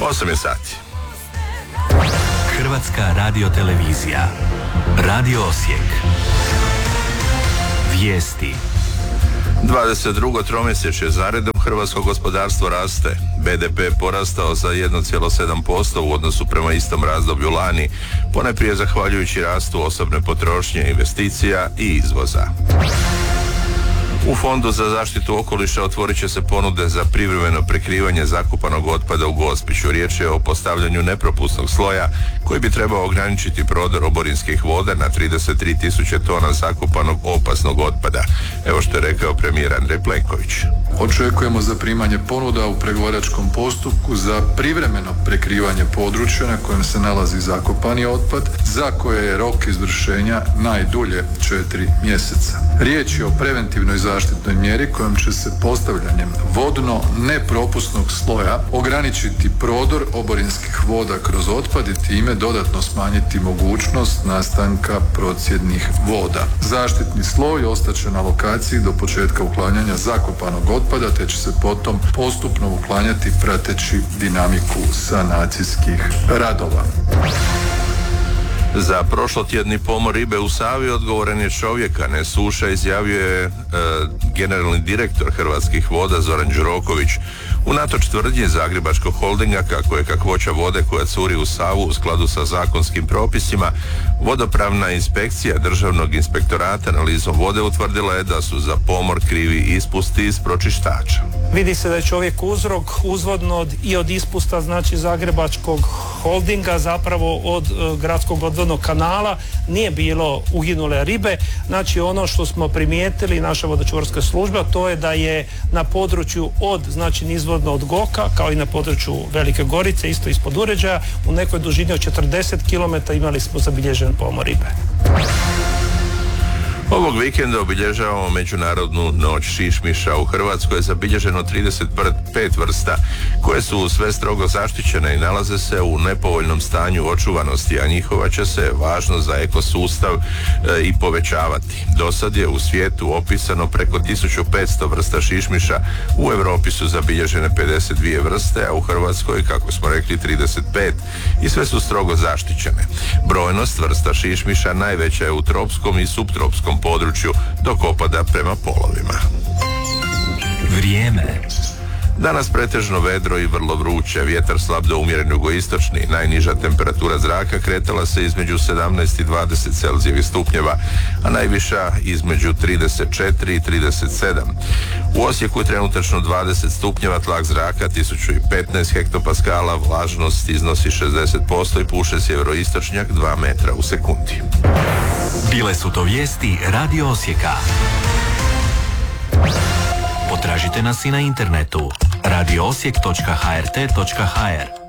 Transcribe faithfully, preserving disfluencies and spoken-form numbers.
osam je sati. Hrvatska radiotelevizija. Radio Osijek. Vijesti. dvadeset drugo tromjesečje zaredom hrvatsko gospodarstvo raste. be de pe je porastao za jedan zarez sedam posto u odnosu prema istom razdoblju lani, ponajprije zahvaljujući rastu osobne potrošnje, investicija i izvoza. U Fondu za zaštitu okoliša otvorit će se ponude za privremeno prekrivanje zakupanog otpada u Gospiću. Riječ je o postavljanju nepropusnog sloja koji bi trebao ograničiti prodor oborinskih voda na trideset tri tisuće tona zakupanog opasnog otpada. Evo što je rekao premijer Andrej Plenković. Očekujemo zaprimanje ponuda u pregovaračkom postupku za privremeno prekrivanje područja na kojem se nalazi zakopani otpad, za koje je rok izvršenja najdulje četiri mjeseca. Riječ je o preventivnoj zaštitnoj mjeri kojom će se postavljanjem vodno nepropusnog sloja ograničiti prodor oborinskih voda kroz otpad i time dodatno smanjiti mogućnost nastanka procjednih voda. Zaštitni sloj ostaće na lokaciji do početka uklanjanja zakopanog otpada, te će se potom postupno uklanjati prateći dinamiku sanacijskih radova. Za prošlotjedni pomor ribe u Savi odgovoran je čovjek, a ne suša, izjavio je e, generalni direktor Hrvatskih voda Zoran Đuroković. Unatoč tvrdnji Zagrebačkog holdinga kako je kakvoća vode koja curi u Savu u skladu sa zakonskim propisima, vodopravna inspekcija Državnog inspektorata analizom vode utvrdila je da su za pomor krivi ispusti iz pročištača. Vidi se da je čovjek uzrok uzvodno od, i od ispusta znači Zagrebačkog holdinga, zapravo od e, gradskog odvodnog kanala nije bilo uginule ribe. Znači ono što smo primijetili naša vodočuvarska služba, to je da je na području od znači nizvodno od Goka kao i na području Velike Gorice isto ispod uređaja u nekoj dužini od četrdeset kilometara imali smo zabilježen pomor ribe. Ovog vikenda obilježavamo Međunarodnu noć šišmiša. U Hrvatskoj je zabilježeno trideset pet vrsta koje su sve strogo zaštićene i nalaze se u nepovoljnom stanju očuvanosti, a njihova će se važnost za ekosustav e, i povećavati. Do sad je u svijetu opisano preko tisuću petsto vrsta šišmiša, u Europi su zabilježene pedeset dvije vrste, a u Hrvatskoj, kako smo rekli, trideset pet i sve su strogo zaštićene. Brojnost vrsta šišmiša najveća je u tropskom i suptropskom području, dok opada prema polovima. Vrijeme. Danas pretežno vedro i vrlo vruće, vjetar slab do umjeren jugoistočni, najniža temperatura zraka kretala se između sedamnaest i dvadeset Celzijevih stupnjeva, a najviša između trideset četiri i trideset sedam. U Osijeku je trenutačno dvadeset stupnjeva, tlak zraka tisuću petnaest hektopaskala, vlažnost iznosi šezdeset posto i puše sjeveroistočnjak dva metra u sekundi. Bile su to vijesti Radio Osijeka. Potražite nas i na internetu radio osijek točka h r t točka h r.